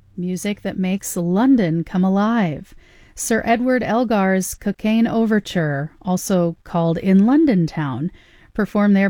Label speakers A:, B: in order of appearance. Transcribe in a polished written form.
A: music that makes London come alive. Sir Edward Elgar's Cockaigne Overture, also called In London Town, performed there